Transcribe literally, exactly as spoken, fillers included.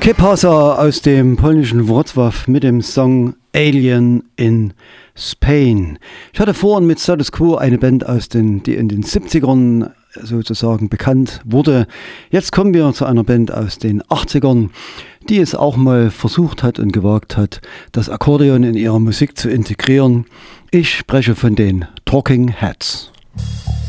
Kipasa aus dem polnischen Wrocław mit dem Song Alien in Spain. Ich hatte vorhin mit Status Quo eine Band aus den, die in den siebzigern sozusagen bekannt wurde. Jetzt kommen wir zu einer Band aus den achtzigern, die es auch mal versucht hat und gewagt hat, das Akkordeon in ihrer Musik zu integrieren. Ich spreche von den Talking Heads.